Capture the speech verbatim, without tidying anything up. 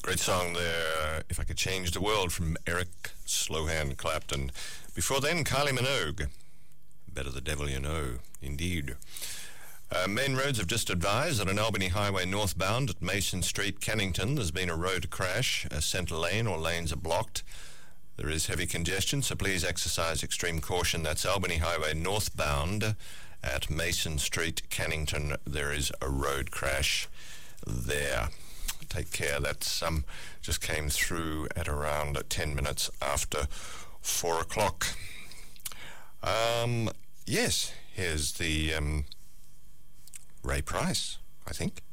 Great song there, If I Could Change the World, from Eric Slohan Clapton. Before then, Kylie Minogue, Better the Devil You Know, indeed. Uh, main roads have just advised that on Albany Highway northbound at Mason Street, Cannington, there's been a road crash. A centre lane or lanes are blocked. There is heavy congestion, so please exercise extreme caution. That's Albany Highway northbound at Mason Street, Cannington. There is a road crash there. Take care. That's um, just came through at around ten minutes after four o'clock. Um, yes, here's the um, Ray Price, I think.